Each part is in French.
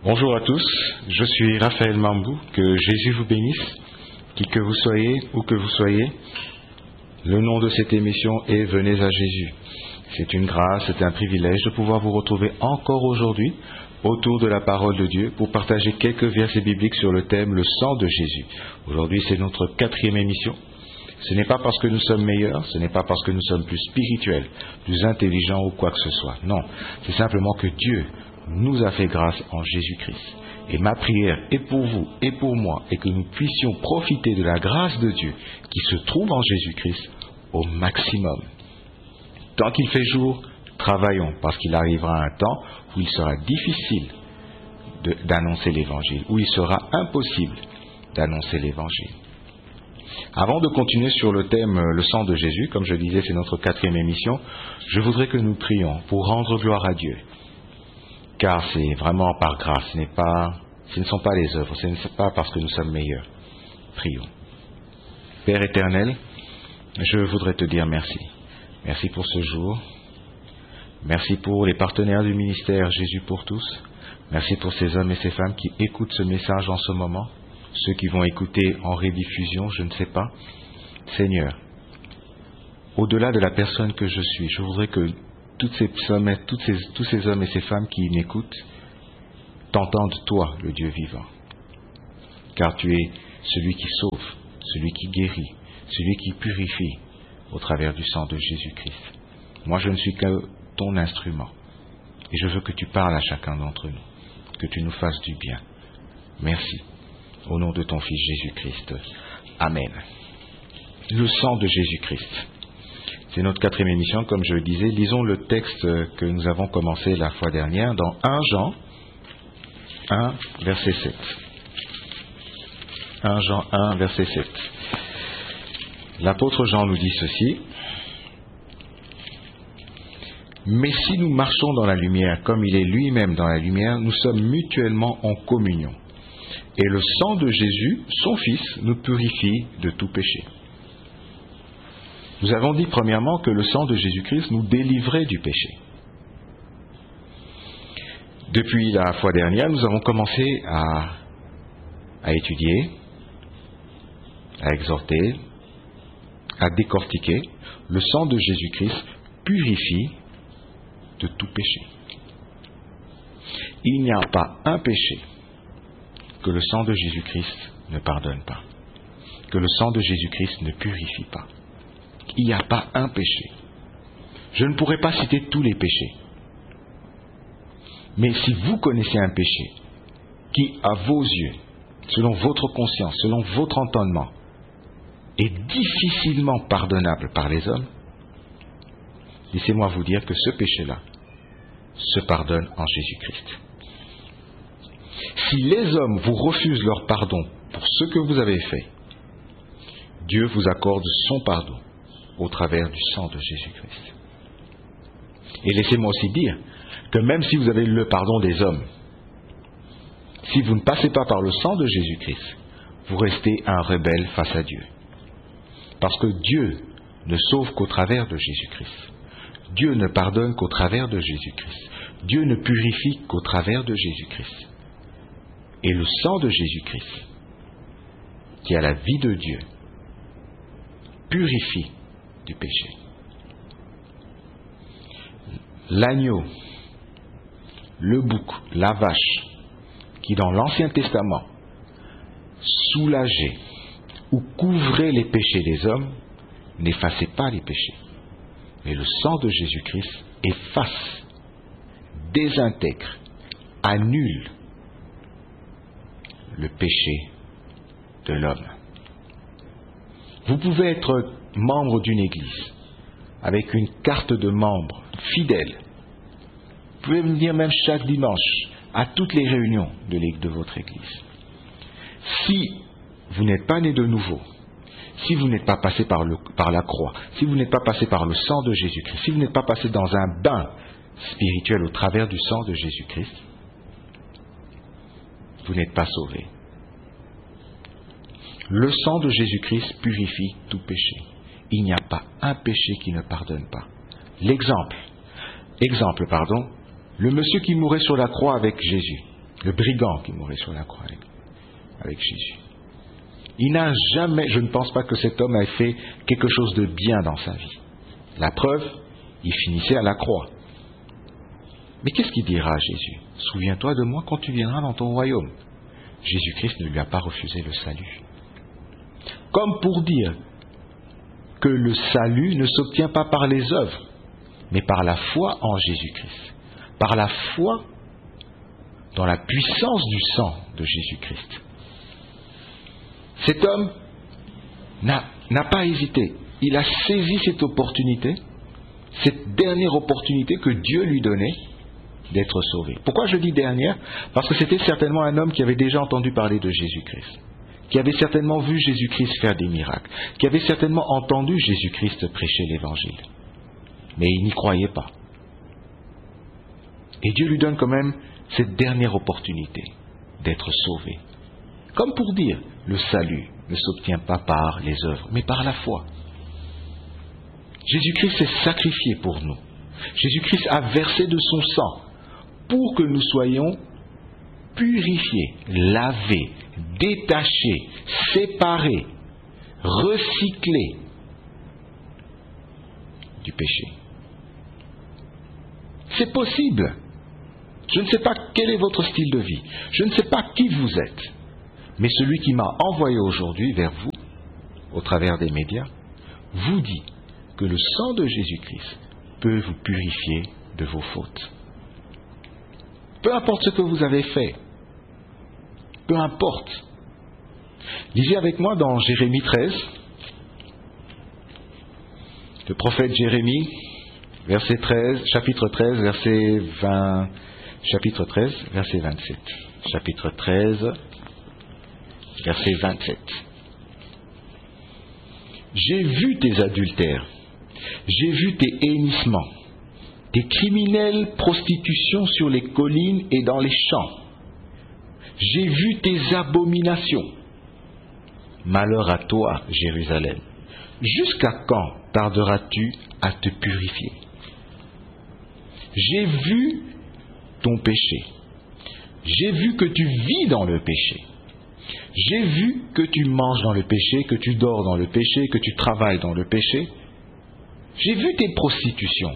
Bonjour à tous, je suis Raphaël Mambou, que Jésus vous bénisse, qui que vous soyez, où que vous soyez. Le nom de cette émission est Venez à Jésus. C'est une grâce, c'est un privilège de pouvoir vous retrouver encore aujourd'hui autour de la parole de Dieu pour partager quelques versets bibliques sur le thème le sang de Jésus. Aujourd'hui, c'est notre 4e émission. Ce n'est pas parce que nous sommes meilleurs, ce n'est pas parce que nous sommes plus spirituels, plus intelligents ou quoi que ce soit. Non, c'est simplement que Dieu nous a fait grâce en Jésus-Christ. Et ma prière est pour vous et pour moi, et que nous puissions profiter de la grâce de Dieu qui se trouve en Jésus-Christ au maximum. Tant qu'il fait jour, travaillons, parce qu'il arrivera un temps où il sera difficile d'annoncer l'Évangile, où il sera impossible d'annoncer l'Évangile. Avant de continuer sur le thème le sang de Jésus, comme je disais, c'est notre 4e émission, je voudrais que nous prions pour rendre gloire à Dieu. Car c'est vraiment par grâce, ce ne sont pas les œuvres, ce n'est pas parce que nous sommes meilleurs. Prions. Père éternel, je voudrais te dire merci. Merci pour ce jour. Merci pour les partenaires du ministère Jésus pour tous. Merci pour ces hommes et ces femmes qui écoutent ce message en ce moment. Ceux qui vont écouter en rediffusion, je ne sais pas. Seigneur, au-delà de la personne que je suis, je voudrais que tous ces hommes et ces femmes qui m'écoutent t'entendent, toi, le Dieu vivant. Car tu es celui qui sauve, celui qui guérit, celui qui purifie au travers du sang de Jésus-Christ. Moi, je ne suis que ton instrument. Et je veux que tu parles à chacun d'entre nous, que tu nous fasses du bien. Merci. Au nom de ton Fils Jésus-Christ. Amen. Le sang de Jésus-Christ. C'est notre 4e émission, comme je le disais. Lisons le texte que nous avons commencé la fois dernière dans 1 Jean 1, verset 7. 1 Jean 1, verset 7. L'apôtre Jean nous dit ceci. Mais si nous marchons dans la lumière, comme il est lui-même dans la lumière, nous sommes mutuellement en communion. Et le sang de Jésus, son Fils, nous purifie de tout péché. Nous avons dit premièrement que le sang de Jésus-Christ nous délivrait du péché. Depuis la fois dernière, nous avons commencé à étudier, à exhorter, à décortiquer. Le sang de Jésus-Christ purifie de tout péché. Il n'y a pas un péché que le sang de Jésus-Christ ne pardonne pas, que le sang de Jésus-Christ ne purifie pas. Il n'y a pas un péché. Je ne pourrais pas citer tous les péchés. Mais si vous connaissez un péché qui, à vos yeux, selon votre conscience, selon votre entendement, est difficilement pardonnable par les hommes, laissez-moi vous dire que ce péché-là se pardonne en Jésus-Christ. Si les hommes vous refusent leur pardon pour ce que vous avez fait, Dieu vous accorde son pardon au travers du sang de Jésus-Christ. Et laissez-moi aussi dire que même si vous avez le pardon des hommes, si vous ne passez pas par le sang de Jésus-Christ, vous restez un rebelle face à Dieu. Parce que Dieu ne sauve qu'au travers de Jésus-Christ. Dieu ne pardonne qu'au travers de Jésus-Christ. Dieu ne purifie qu'au travers de Jésus-Christ. Et le sang de Jésus-Christ, qui a la vie de Dieu, purifie du péché. L'agneau, le bouc, la vache, qui dans l'Ancien Testament soulageait ou couvrait les péchés des hommes, n'effaçait pas les péchés. Mais le sang de Jésus-Christ efface, désintègre, annule le péché de l'homme. Vous pouvez être membre d'une église avec une carte de membre fidèle. Vous pouvez venir même chaque dimanche à toutes les réunions de votre église. Si vous n'êtes pas né de nouveau, si vous n'êtes pas passé par la croix, si vous n'êtes pas passé par le sang de Jésus-Christ, si vous n'êtes pas passé dans un bain spirituel au travers du sang de Jésus-Christ, vous n'êtes pas sauvé. Le sang de Jésus-Christ purifie tout péché. Il n'y a pas un péché qui ne pardonne pas. Exemple, le monsieur qui mourait sur la croix avec Jésus, le brigand qui mourait sur la croix avec Jésus. Il n'a jamais, je ne pense pas que cet homme ait fait quelque chose de bien dans sa vie. La preuve, il finissait à la croix. Mais qu'est-ce qu'il dira à Jésus? Souviens-toi de moi quand tu viendras dans ton royaume. Jésus-Christ ne lui a pas refusé le salut. Comme pour dire que le salut ne s'obtient pas par les œuvres, mais par la foi en Jésus-Christ. Par la foi dans la puissance du sang de Jésus-Christ. Cet homme n'a pas hésité. Il a saisi cette opportunité, cette dernière opportunité que Dieu lui donnait d'être sauvé. Pourquoi je dis dernière? Parce que c'était certainement un homme qui avait déjà entendu parler de Jésus-Christ, qui avait certainement vu Jésus-Christ faire des miracles, qui avait certainement entendu Jésus-Christ prêcher l'Évangile. Mais il n'y croyait pas. Et Dieu lui donne quand même cette dernière opportunité d'être sauvé. Comme pour dire, le salut ne s'obtient pas par les œuvres, mais par la foi. Jésus-Christ s'est sacrifié pour nous. Jésus-Christ a versé de son sang pour que nous soyons purifiés, lavés, détachés, séparés, recyclés du péché. C'est possible. Je ne sais pas quel est votre style de vie. Je ne sais pas qui vous êtes. Mais celui qui m'a envoyé aujourd'hui vers vous, au travers des médias, vous dit que le sang de Jésus-Christ peut vous purifier de vos fautes. Peu importe ce que vous avez fait, peu importe. Lisez avec moi dans Jérémie 13, le prophète Jérémie, verset 13, chapitre 13, verset 20, chapitre 13, verset 27. Chapitre 13, verset 27. J'ai vu tes adultères, j'ai vu tes hennissements, tes criminelles prostitutions sur les collines et dans les champs. J'ai vu tes abominations. Malheur à toi, Jérusalem. Jusqu'à quand tarderas-tu à te purifier? J'ai vu ton péché. J'ai vu que tu vis dans le péché. J'ai vu que tu manges dans le péché, que tu dors dans le péché, que tu travailles dans le péché. J'ai vu tes prostitutions.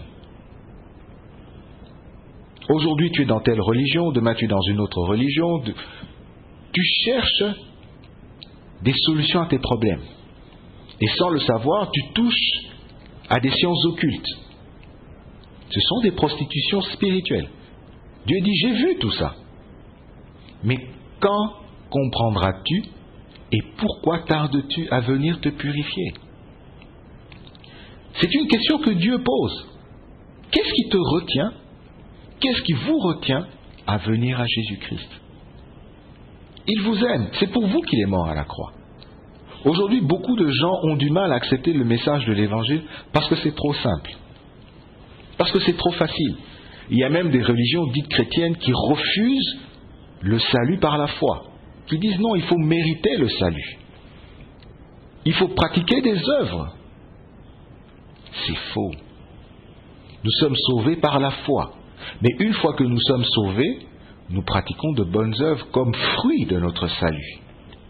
Aujourd'hui, tu es dans telle religion, demain, tu es dans une autre religion. Tu cherches des solutions à tes problèmes. Et sans le savoir, tu touches à des sciences occultes. Ce sont des prostitutions spirituelles. Dieu dit, j'ai vu tout ça. Mais quand comprendras-tu et pourquoi tardes-tu à venir te purifier? C'est une question que Dieu pose. Qu'est-ce qui te retient? Qu'est-ce qui vous retient à venir à Jésus-Christ? Il vous aime. C'est pour vous qu'il est mort à la croix. Aujourd'hui, beaucoup de gens ont du mal à accepter le message de l'Évangile parce que c'est trop simple. Parce que c'est trop facile. Il y a même des religions dites chrétiennes qui refusent le salut par la foi. Qui disent non, il faut mériter le salut. Il faut pratiquer des œuvres. C'est faux. Nous sommes sauvés par la foi. Mais une fois que nous sommes sauvés, nous pratiquons de bonnes œuvres comme fruit de notre salut.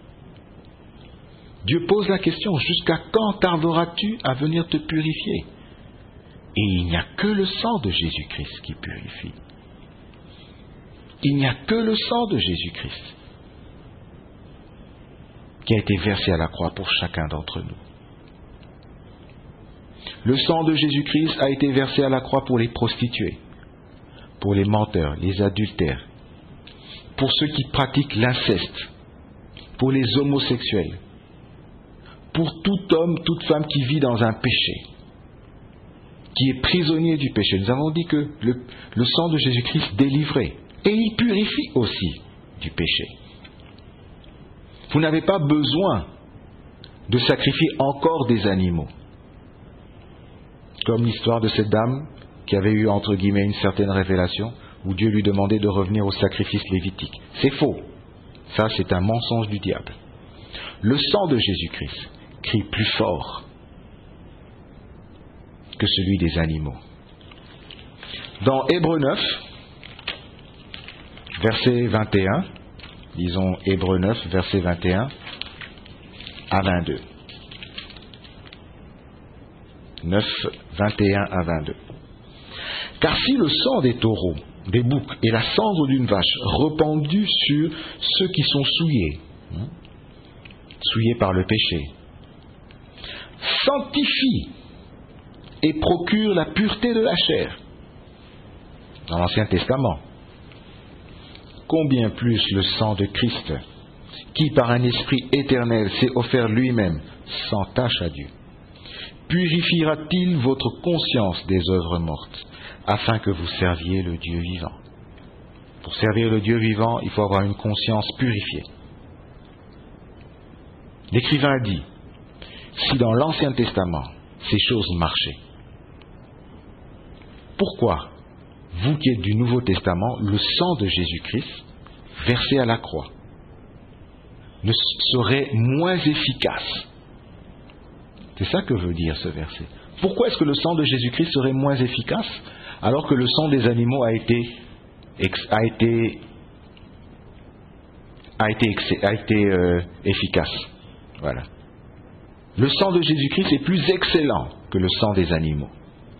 Dieu pose la question, jusqu'à quand tarderas-tu à venir te purifier? Et il n'y a que le sang de Jésus-Christ qui purifie. Il n'y a que le sang de Jésus-Christ qui a été versé à la croix pour chacun d'entre nous. Le sang de Jésus-Christ a été versé à la croix pour les prostituées, pour les menteurs, les adultères, pour ceux qui pratiquent l'inceste, pour les homosexuels, pour tout homme, toute femme qui vit dans un péché, qui est prisonnier du péché. Nous avons dit que le sang de Jésus-Christ délivrait, et il purifie aussi du péché. Vous n'avez pas besoin de sacrifier encore des animaux, comme l'histoire de cette dame qui avait eu, entre guillemets, une certaine révélation, où Dieu lui demandait de revenir au sacrifice lévitique. C'est faux. Ça, c'est un mensonge du diable. Le sang de Jésus-Christ crie plus fort que celui des animaux. Dans Hébreux 9, verset 21, disons Hébreux 9, verset 21 à 22. 9, 21 à 22. Car si le sang des taureaux, des boucs et la cendre d'une vache répandue sur ceux qui sont souillés, souillés par le péché, sanctifie et procure la pureté de la chair, dans l'Ancien Testament, combien plus le sang de Christ, qui par un esprit éternel s'est offert lui-même sans tache à Dieu, purifiera-t-il votre conscience des œuvres mortes, afin que vous serviez le Dieu vivant. Pour servir le Dieu vivant, il faut avoir une conscience purifiée. L'écrivain a dit, si dans l'Ancien Testament, ces choses marchaient, pourquoi, vous qui êtes du Nouveau Testament, le sang de Jésus-Christ, versé à la croix, ne serait moins efficace? C'est ça que veut dire ce verset. Pourquoi est-ce que le sang de Jésus-Christ serait moins efficace alors que le sang des animaux a été efficace? Voilà. Le sang de Jésus-Christ est plus excellent que le sang des animaux.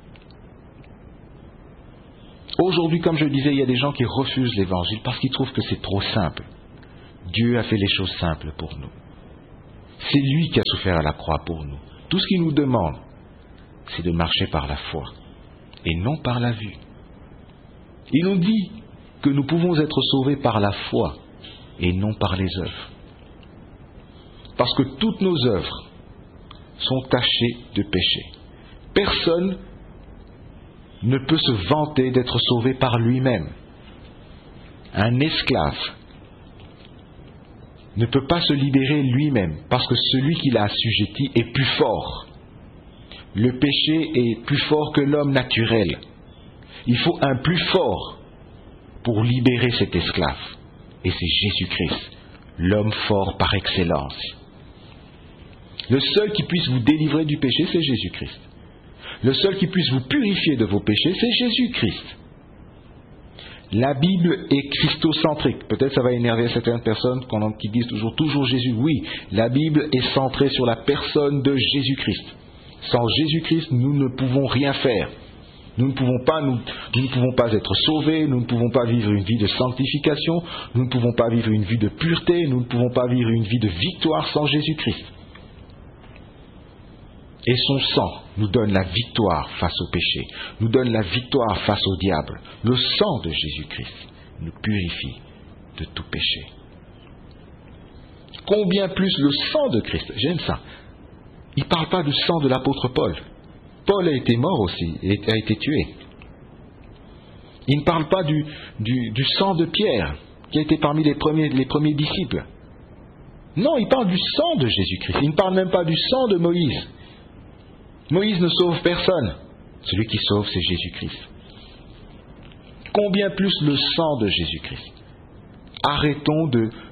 Aujourd'hui, comme je le disais, il y a des gens qui refusent l'évangile parce qu'ils trouvent que c'est trop simple. Dieu a fait les choses simples pour nous. C'est lui qui a souffert à la croix pour nous. Tout ce qu'il nous demande, c'est de marcher par la foi et non par la vue. Il nous dit que nous pouvons être sauvés par la foi et non par les œuvres. Parce que toutes nos œuvres sont tachées de péché. Personne ne peut se vanter d'être sauvé par lui-même. Un esclave ne peut pas se libérer lui-même parce que celui qui l'a assujetti est plus fort. Le péché est plus fort que l'homme naturel. Il faut un plus fort pour libérer cet esclave. Et c'est Jésus-Christ, l'homme fort par excellence. Le seul qui puisse vous délivrer du péché, c'est Jésus-Christ. Le seul qui puisse vous purifier de vos péchés, c'est Jésus-Christ. La Bible est christocentrique. Peut-être ça va énerver certaines personnes qui disent toujours Jésus. Oui, la Bible est centrée sur la personne de Jésus-Christ. Sans Jésus-Christ, nous ne pouvons rien faire. Nous ne pouvons pas être sauvés, nous ne pouvons pas vivre une vie de sanctification, nous ne pouvons pas vivre une vie de pureté, nous ne pouvons pas vivre une vie de victoire sans Jésus-Christ. Et son sang nous donne la victoire face au péché, nous donne la victoire face au diable. Le sang de Jésus-Christ nous purifie de tout péché. Combien plus le sang de Christ, j'aime ça. Il ne parle pas du sang de l'apôtre Paul. Paul a été mort aussi, et a été tué. Il ne parle pas du sang de Pierre, qui a été parmi les premiers disciples. Non, il parle du sang de Jésus-Christ. Il ne parle même pas du sang de Moïse. Moïse ne sauve personne. Celui qui sauve, c'est Jésus-Christ. Combien plus le sang de Jésus-Christ. Arrêtons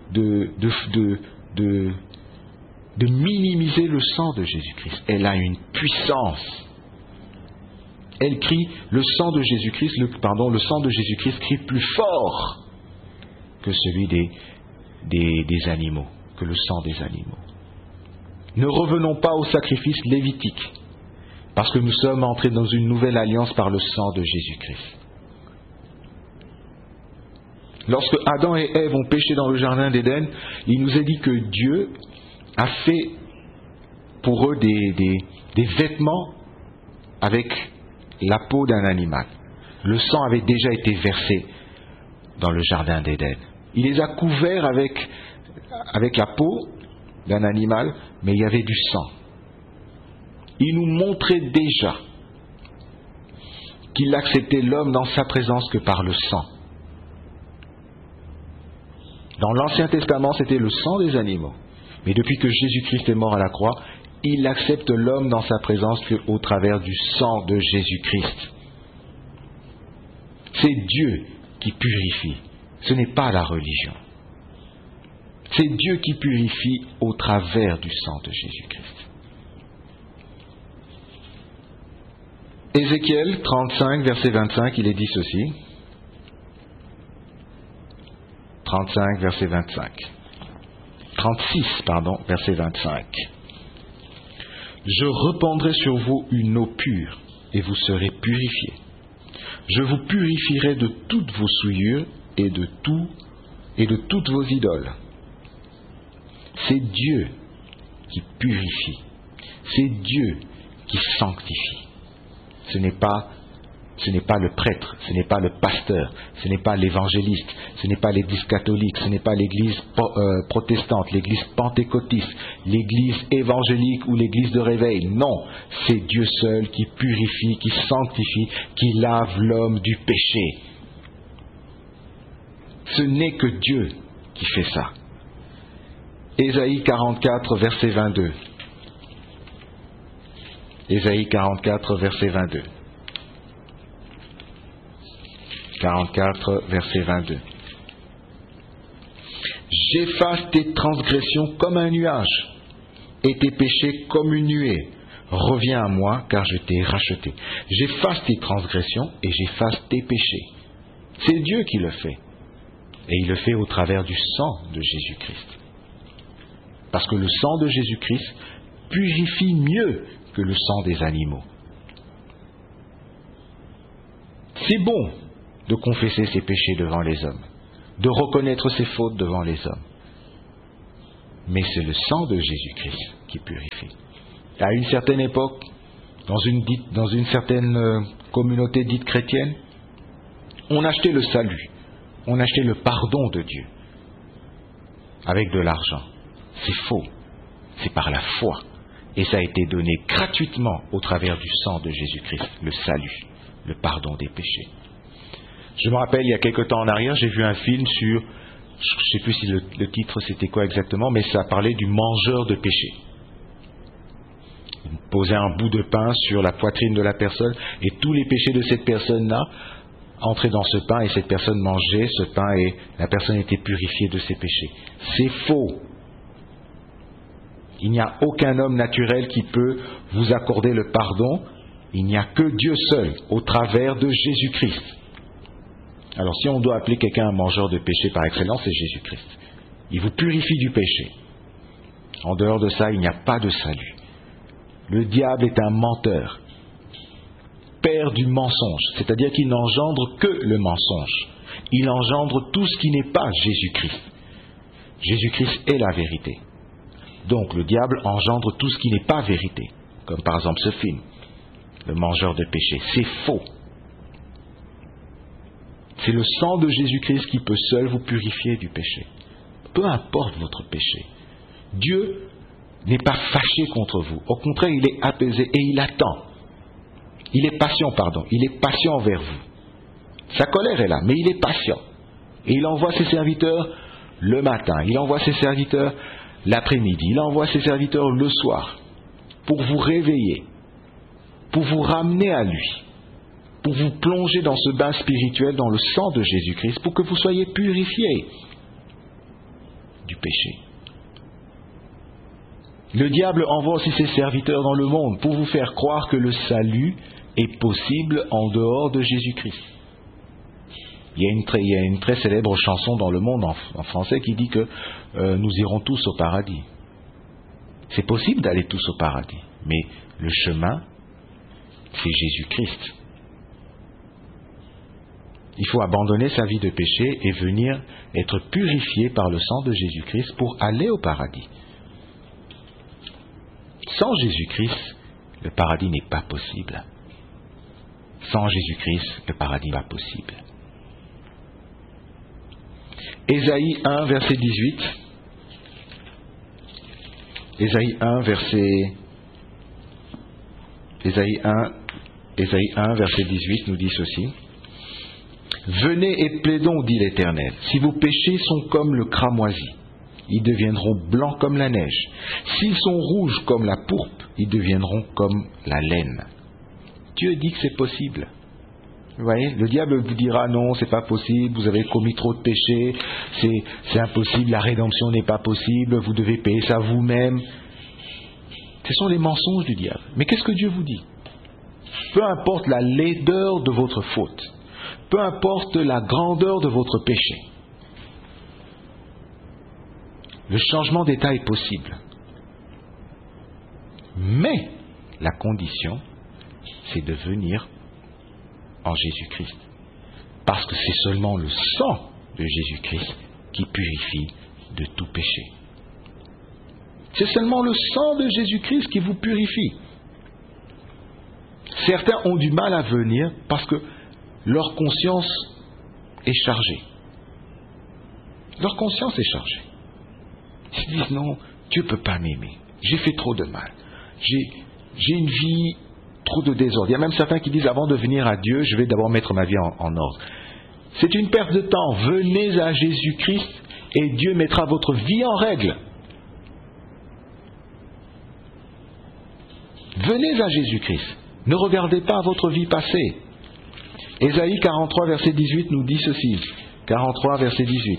de minimiser le sang de Jésus-Christ. Elle a une puissance. Elle crie, le sang de Jésus-Christ crie plus fort que celui des animaux, que le sang des animaux. Ne revenons pas au sacrifice lévitique, parce que nous sommes entrés dans une nouvelle alliance par le sang de Jésus-Christ. Lorsque Adam et Ève ont péché dans le jardin d'Éden, il nous est dit que Dieu a fait pour eux des vêtements avec la peau d'un animal. Le sang avait déjà été versé dans le jardin d'Éden. Il les a couverts avec la peau d'un animal, mais il y avait du sang. Il nous montrait déjà qu'il acceptait l'homme dans sa présence que par le sang. Dans l'Ancien Testament, c'était le sang des animaux. Mais depuis que Jésus-Christ est mort à la croix, il accepte l'homme dans sa présence au travers du sang de Jésus-Christ. C'est Dieu qui purifie, ce n'est pas la religion. C'est Dieu qui purifie au travers du sang de Jésus-Christ. Ézéchiel 35, verset 25, il est dit ceci. 35, verset 25. 36, verset 25. Je répandrai sur vous une eau pure, et vous serez purifiés. Je vous purifierai de toutes vos souillures et de toutes vos idoles. C'est Dieu qui purifie. C'est Dieu qui sanctifie. Ce n'est pas le prêtre, ce n'est pas le pasteur, ce n'est pas l'évangéliste, ce n'est pas l'église catholique, ce n'est pas l'église protestante, l'église pentecôtiste, l'église évangélique ou l'église de réveil. Non, c'est Dieu seul qui purifie, qui sanctifie, qui lave l'homme du péché. Ce n'est que Dieu qui fait ça. Ésaïe 44, verset 22. Ésaïe 44, verset 22. 44, verset 22. J'efface tes transgressions comme un nuage, et tes péchés comme une nuée. Reviens à moi, car je t'ai racheté. J'efface tes transgressions et j'efface tes péchés. C'est Dieu qui le fait. Et il le fait au travers du sang de Jésus-Christ. Parce que le sang de Jésus-Christ purifie mieux que le sang des animaux. C'est bon de confesser ses péchés devant les hommes, de reconnaître ses fautes devant les hommes. Mais c'est le sang de Jésus-Christ qui purifie. À une certaine époque, dans une certaine communauté dite chrétienne, on achetait le salut, on achetait le pardon de Dieu avec de l'argent. C'est faux, c'est par la foi. Et ça a été donné gratuitement au travers du sang de Jésus-Christ, le salut, le pardon des péchés. Je me rappelle, il y a quelque temps en arrière, j'ai vu un film sur, je ne sais plus si le titre c'était quoi exactement, mais ça parlait du mangeur de péché. Il posait un bout de pain sur la poitrine de la personne, et tous les péchés de cette personne-là entraient dans ce pain, et cette personne mangeait ce pain, et la personne était purifiée de ses péchés. C'est faux. Il n'y a aucun homme naturel qui peut vous accorder le pardon. Il n'y a que Dieu seul, au travers de Jésus-Christ. Alors si on doit appeler quelqu'un un mangeur de péché par excellence, c'est Jésus-Christ. Il vous purifie du péché. En dehors de ça, il n'y a pas de salut. Le diable est un menteur, père du mensonge, c'est-à-dire qu'il n'engendre que le mensonge. Il engendre tout ce qui n'est pas Jésus-Christ. Jésus-Christ est la vérité. Donc le diable engendre tout ce qui n'est pas vérité, comme par exemple ce film, le mangeur de péché. C'est faux. C'est le sang de Jésus-Christ qui peut seul vous purifier du péché. Peu importe votre péché. Dieu n'est pas fâché contre vous. Au contraire, il est apaisé et il attend. Il est patient envers vous. Sa colère est là, mais il est patient. Et il envoie ses serviteurs le matin, il envoie ses serviteurs l'après-midi, il envoie ses serviteurs le soir pour vous réveiller, pour vous ramener à lui, pour vous plonger dans ce bain spirituel, dans le sang de Jésus-Christ, pour que vous soyez purifiés du péché. Le diable envoie aussi ses serviteurs dans le monde pour vous faire croire que le salut est possible en dehors de Jésus-Christ. Il y a une très célèbre chanson dans le monde en français qui dit que nous irons tous au paradis. C'est possible d'aller tous au paradis, mais le chemin, c'est Jésus-Christ. Il faut abandonner sa vie de péché et venir être purifié par le sang de Jésus-Christ pour aller au paradis. Sans Jésus-Christ, le paradis n'est pas possible. Sans Jésus-Christ, le paradis n'est pas possible. Ésaïe 1, verset 18. Ésaïe 1, verset 18 nous dit ceci. Venez et plaidons, dit l'Éternel. Si vos péchés sont comme le cramoisi, ils deviendront blancs comme la neige. S'ils sont rouges comme la pourpre, ils deviendront comme la laine. Dieu dit que c'est possible. Vous voyez, le diable vous dira non, c'est pas possible, vous avez commis trop de péchés, c'est impossible, la rédemption n'est pas possible, vous devez payer ça vous-même. Ce sont les mensonges du diable. Mais qu'est-ce que Dieu vous dit? Peu importe la laideur de votre faute, peu importe la grandeur de votre péché, Le changement d'état est possible. Mais la condition, c'est de venir en Jésus-Christ. Parce que c'est seulement le sang de Jésus-Christ qui purifie de tout péché. C'est seulement le sang de Jésus-Christ qui vous purifie. Certains ont du mal à venir parce que leur conscience est chargée. Leur conscience est chargée. Ils se disent non, Dieu ne peut pas m'aimer. J'ai fait trop de mal. J'ai une vie trop de désordre. Il y a même certains qui disent avant de venir à Dieu, je vais d'abord mettre ma vie en ordre. C'est une perte de temps. Venez à Jésus-Christ et Dieu mettra votre vie en règle. Venez à Jésus-Christ. Ne regardez pas votre vie passée. Ésaïe 43, verset 18 nous dit ceci. 43, verset 18.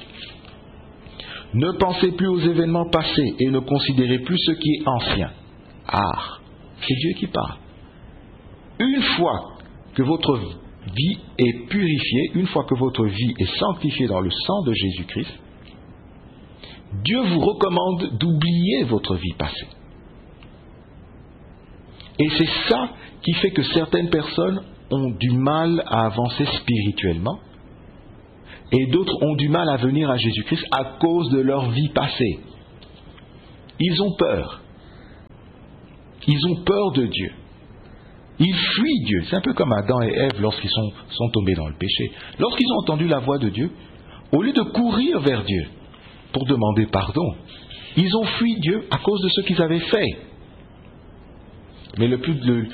Ne pensez plus aux événements passés et ne considérez plus ce qui est ancien. Ah, c'est Dieu qui parle. Une fois que votre vie est purifiée, une fois que votre vie est sanctifiée dans le sang de Jésus-Christ, Dieu vous recommande d'oublier votre vie passée. Et c'est ça qui fait que certaines personnes ont du mal à avancer spirituellement et d'autres ont du mal à venir à Jésus-Christ à cause de leur vie passée. Ils ont peur. Ils ont peur de Dieu. Ils fuient Dieu. C'est un peu comme Adam et Ève lorsqu'ils sont tombés dans le péché. Lorsqu'ils ont entendu la voix de Dieu, au lieu de courir vers Dieu pour demander pardon, ils ont fui Dieu à cause de ce qu'ils avaient fait. Mais le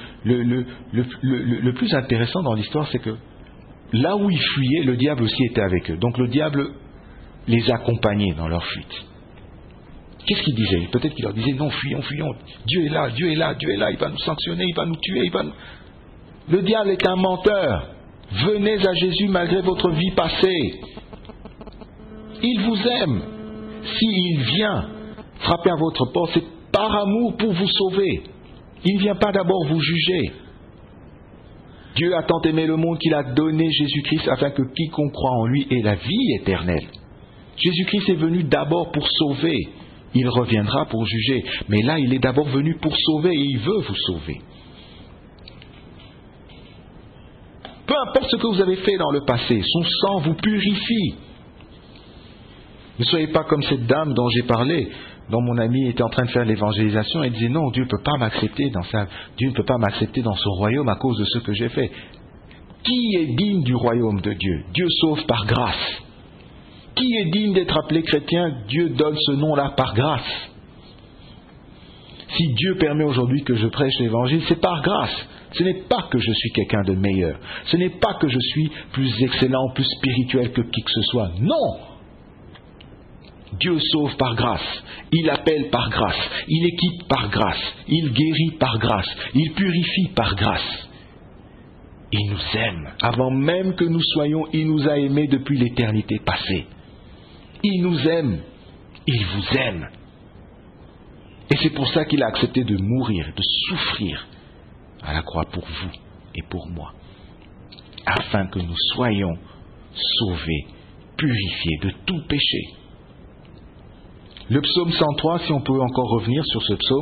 plus intéressant dans l'histoire, c'est que là où ils fuyaient, le diable aussi était avec eux. Donc le diable les accompagnait dans leur fuite. Qu'est-ce qu'il disait? Peut-être qu'il leur disait, non, fuyons, fuyons. Dieu est là, Dieu est là, Dieu est là, il va nous sanctionner, il va nous tuer, Le diable est un menteur. Venez à Jésus malgré votre vie passée. Il vous aime. S'il vient frapper à votre porte, c'est par amour pour vous sauver. Il ne vient pas d'abord vous juger. Dieu a tant aimé le monde qu'il a donné Jésus-Christ afin que quiconque croit en lui ait la vie éternelle. Jésus-Christ est venu d'abord pour sauver. Il reviendra pour juger. Mais là, il est d'abord venu pour sauver et il veut vous sauver. Peu importe ce que vous avez fait dans le passé, son sang vous purifie. Ne soyez pas comme cette dame dont j'ai parlé, dont mon ami était en train de faire l'évangélisation et disait non, Dieu ne peut pas m'accepter Dieu ne peut pas m'accepter dans son royaume à cause de ce que j'ai fait. Qui est digne du royaume de Dieu? Dieu sauve par grâce. Qui est digne d'être appelé chrétien? Dieu donne ce nom-là par grâce. Si Dieu permet aujourd'hui que je prêche l'évangile, c'est par grâce. Ce n'est pas que je suis quelqu'un de meilleur. Ce n'est pas que je suis plus excellent, plus spirituel que qui que ce soit. Non! Dieu sauve par grâce, il appelle par grâce, il équipe par grâce, il guérit par grâce, il purifie par grâce. Il nous aime. Avant même que nous soyons, il nous a aimés depuis l'éternité passée. Il nous aime. Il vous aime. Et c'est pour ça qu'il a accepté de mourir, de souffrir à la croix pour vous et pour moi, afin que nous soyons sauvés, purifiés de tout péché. Le psaume 103, si on peut encore revenir sur ce psaume.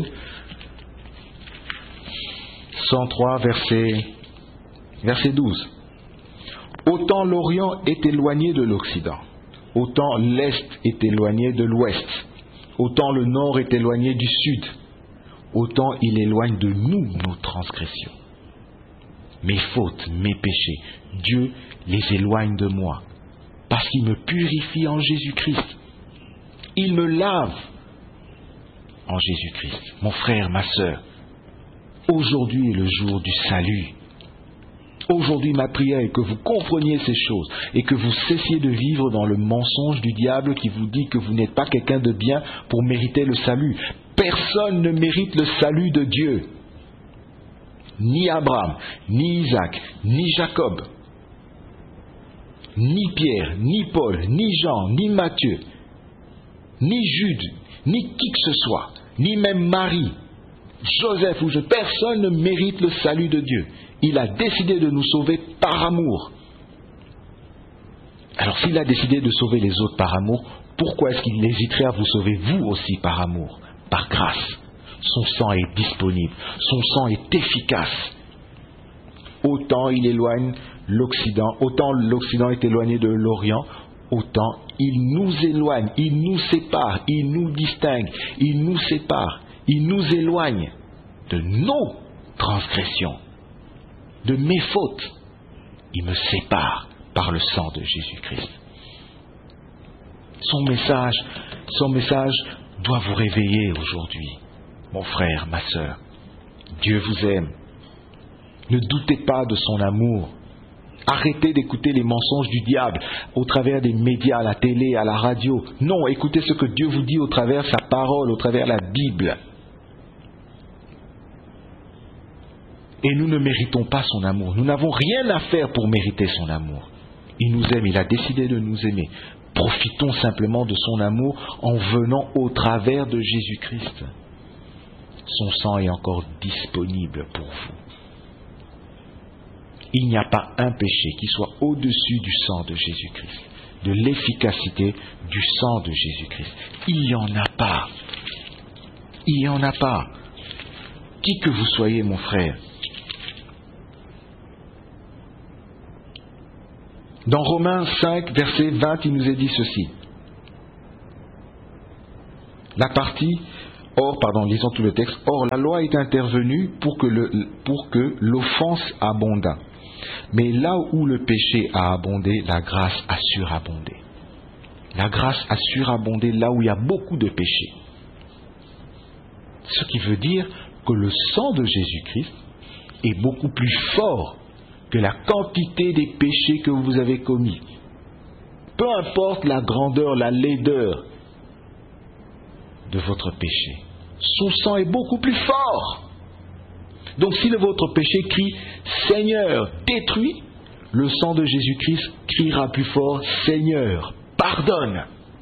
103, verset 12. Autant l'Orient est éloigné de l'Occident, autant l'Est est éloigné de l'Ouest, autant le Nord est éloigné du Sud, autant il éloigne de nous nos transgressions. Mes fautes, mes péchés, Dieu les éloigne de moi, parce qu'il me purifie en Jésus-Christ. Il me lave en Jésus-Christ. Mon frère, ma sœur, aujourd'hui est le jour du salut. Aujourd'hui, ma prière est que vous compreniez ces choses et que vous cessiez de vivre dans le mensonge du diable qui vous dit que vous n'êtes pas quelqu'un de bien pour mériter le salut. Personne ne mérite le salut de Dieu. Ni Abraham, ni Isaac, ni Jacob, ni Pierre, ni Paul, ni Jean, ni Matthieu, ni Jude, ni qui que ce soit, ni même Marie, Joseph ou personne ne mérite le salut de Dieu. Il a décidé de nous sauver par amour. Alors s'il a décidé de sauver les autres par amour, pourquoi est-ce qu'il hésiterait à vous sauver vous aussi par amour, par grâce? Son sang est disponible, son sang est efficace. Autant il éloigne l'Occident, autant l'Occident est éloigné de l'Orient, autant il nous éloigne, il nous sépare, il nous distingue, il nous sépare, il nous éloigne de nos transgressions, de mes fautes. Il me sépare par le sang de Jésus-Christ. Son message doit vous réveiller aujourd'hui, mon frère, ma sœur. Dieu vous aime. Ne doutez pas de son amour. Arrêtez d'écouter les mensonges du diable au travers des médias, à la télé, à la radio. Non, écoutez ce que Dieu vous dit au travers de sa parole, au travers de la Bible. Et nous ne méritons pas son amour. Nous n'avons rien à faire pour mériter son amour. Il nous aime, il a décidé de nous aimer. Profitons simplement de son amour en venant au travers de Jésus-Christ. Son sang est encore disponible pour vous. Il n'y a pas un péché qui soit au-dessus du sang de Jésus-Christ, de l'efficacité du sang de Jésus-Christ. Il n'y en a pas. Il n'y en a pas. Qui que vous soyez, mon frère. Dans Romains 5, verset 20, il nous est dit ceci. Lisons tout le texte. Or, la loi est intervenue pour que l'offense abondât. Mais là où le péché a abondé, la grâce a surabondé. La grâce a surabondé là où il y a beaucoup de péchés. Ce qui veut dire que le sang de Jésus-Christ est beaucoup plus fort que la quantité des péchés que vous avez commis. Peu importe la grandeur, la laideur de votre péché, son sang est beaucoup plus fort. Donc si votre péché crie « Seigneur, détruis », le sang de Jésus-Christ criera plus fort « Seigneur, pardonne ».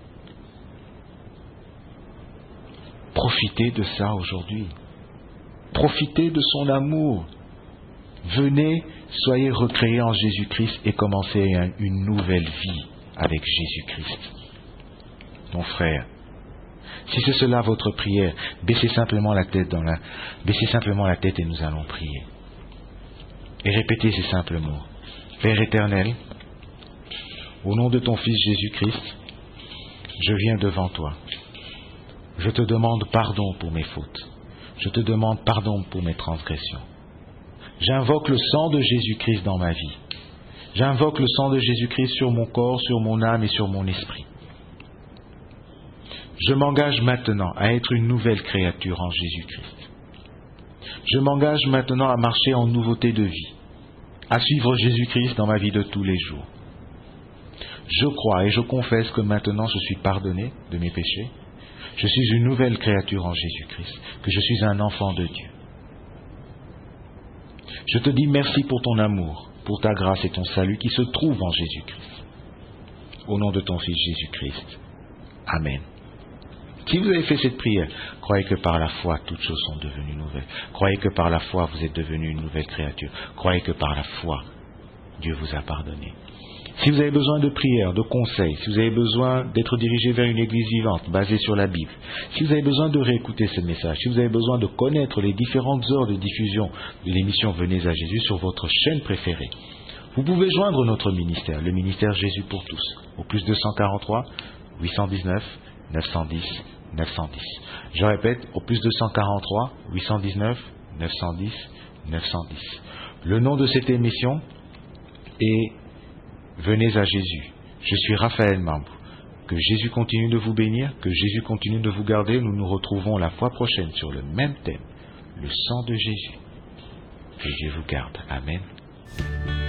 Profitez de ça aujourd'hui. Profitez de son amour. Venez, soyez recréés en Jésus-Christ et commencez une nouvelle vie avec Jésus-Christ. Mon frère, si c'est cela votre prière, baissez simplement la tête et nous allons prier. Et répétez ces simples mots. Père éternel, au nom de ton Fils Jésus-Christ, je viens devant toi. Je te demande pardon pour mes fautes. Je te demande pardon pour mes transgressions. J'invoque le sang de Jésus-Christ dans ma vie. J'invoque le sang de Jésus-Christ sur mon corps, sur mon âme et sur mon esprit. Je m'engage maintenant à être une nouvelle créature en Jésus-Christ. Je m'engage maintenant à marcher en nouveauté de vie, à suivre Jésus-Christ dans ma vie de tous les jours. Je crois et je confesse que maintenant je suis pardonné de mes péchés. Je suis une nouvelle créature en Jésus-Christ, que je suis un enfant de Dieu. Je te dis merci pour ton amour, pour ta grâce et ton salut qui se trouvent en Jésus-Christ. Au nom de ton Fils Jésus-Christ. Amen. Si vous avez fait cette prière, croyez que par la foi, toutes choses sont devenues nouvelles. Croyez que par la foi, vous êtes devenu une nouvelle créature. Croyez que par la foi, Dieu vous a pardonné. Si vous avez besoin de prières, de conseils, si vous avez besoin d'être dirigé vers une église vivante, basée sur la Bible, si vous avez besoin de réécouter ce message, si vous avez besoin de connaître les différentes heures de diffusion de l'émission Venez à Jésus sur votre chaîne préférée, vous pouvez joindre notre ministère, le ministère Jésus pour tous, au plus 243 819 910 910. Je répète, au plus 243 819 910 910. Le nom de cette émission est Venez à Jésus. Je suis Raphaël Mambou. Que Jésus continue de vous bénir, que Jésus continue de vous garder. Nous nous retrouvons la fois prochaine sur le même thème, le sang de Jésus. Que Dieu vous garde. Amen.